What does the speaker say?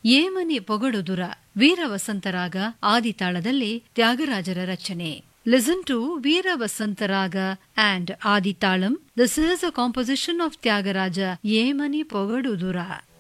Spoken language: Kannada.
ಏಮನಿ ಪೊಗಡುದುರ ವೀರ ವಸಂತರಾಗ ಆದಿತಾಳದಲ್ಲಿ ತ್ಯಾಗರಾಜರ ರಚನೆ. Listen to Veera Vasantaraga and Adi Talam. This is a composition of Tyagaraja Yemani Pogadudura.